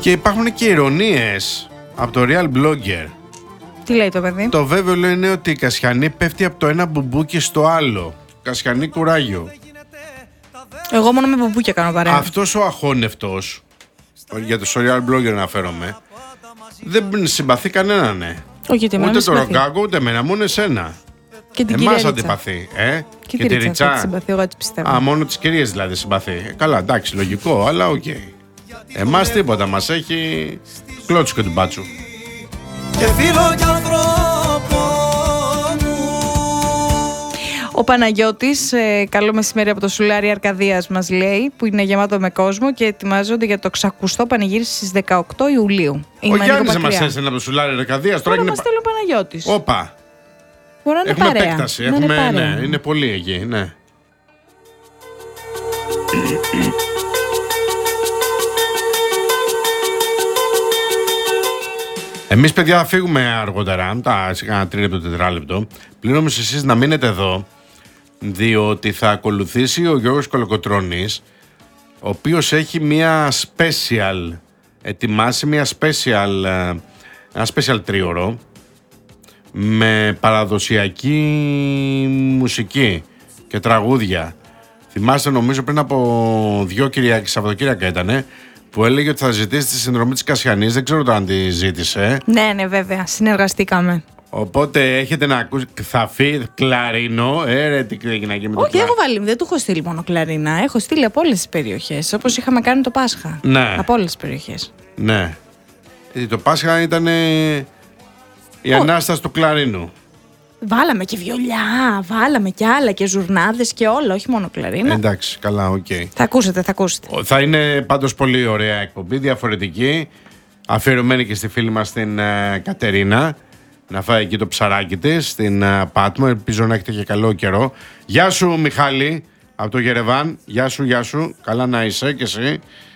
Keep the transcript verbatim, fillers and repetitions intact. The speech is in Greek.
Και υπάρχουν και ηρωνίες από το Real Blogger. Τι λέει το παιδί? Το βέβαιο λέει είναι ότι η Κασιανή πέφτει από το ένα μπουμπούκι στο άλλο. Κασιανή κουράγιο. Εγώ μόνο με μπουμπούκια κάνω παρέα. Αυτός ο αχώνευτος, για το Real Blogger αναφέρομαι, δεν συμπαθεί κανέναν, ναι. Όχι, ούτε ούτε το Ρογκάγκο, ούτε εμένα, μόνο εσένα. Και την Εμάς κυρία αντιπαθεί, ε. Και, και τη Ρίτσα. Τη συμπαθεί, εγώ έτσι πιστεύω. Α, μόνο τις κυρίες δηλαδή συμπαθεί. Ε, καλά, εντάξει, λογικό, αλλά οκ. Okay. Εμάς τίποτα, μας έχει κλώτσου και του μπάτσου. Και φίλο κι ανθρώπο μου. Ο Παναγιώτης, ε, καλό μεσημέρι από το Σουλάρι Αρκαδίας μας λέει, που είναι γεμάτο με κόσμο και ετοιμάζονται για το ξακουστό πανηγύρι στις δεκαοκτώ Ιουλίου. Ο Γιάννης μας έστειλε από το Σουλάρι Αρκαδίας. Τώρα μας στέλνει ο Παναγιώτης. Όπα. Μπορεί να είναι έχουμε παρέα. επέκταση, να έχουμε, είναι παρέα. Ναι, είναι πολύ εκεί, ναι. Εμείς, παιδιά, θα φύγουμε αργότερα, τα σε κάνα τρίλεπτο, τετράλεπτο. Πλην όμως εσείς να μείνετε εδώ, διότι θα ακολουθήσει ο Γιώργος Κολοκοτρώνης, ο οποίος έχει μια special, ετοιμάσει μια special, ένα special τρίωρο, με παραδοσιακή μουσική και τραγούδια. Θυμάστε, νομίζω πριν από δυο Κυριακές, Σαββατοκύριακα ήτανε, που έλεγε ότι θα ζητήσει τη συνδρομή της Κασιανής. Δεν ξέρω αν τη ζήτησε. Ναι, ναι, βέβαια. Συνεργαστήκαμε. Οπότε έχετε να ακούσετε. Θα φύγει κλαρίνο. Ε, ρε, τι έγινε εκεί με το Όχι, κλα... έχω βάλει. Δεν του έχω στείλει μόνο κλαρίνα. Έχω στείλει από όλες τις περιοχές. Όπως είχαμε κάνει το Πάσχα. Ναι. Από όλες τις περιοχές. Ναι. Γιατί το Πάσχα ήταν η ανάσταση του κλαρίνου. Βάλαμε και βιολιά, βάλαμε και άλλα και ζουρνάδες και όλα, όχι μόνο κλαρίνα. Εντάξει, καλά, οκ. Okay. Θα ακούσετε, θα ακούσετε. Θα είναι πάντως πολύ ωραία εκπομπή, διαφορετική. Αφιερωμένη και στη φίλη μας την uh, Κατερίνα. Να φάει εκεί το ψαράκι της στην uh, Πάτμο. Ελπίζω να έχετε και καλό καιρό. Γεια σου, Μιχάλη, από το Γερεβάν. Γεια σου, γεια σου. Καλά να είσαι και εσύ.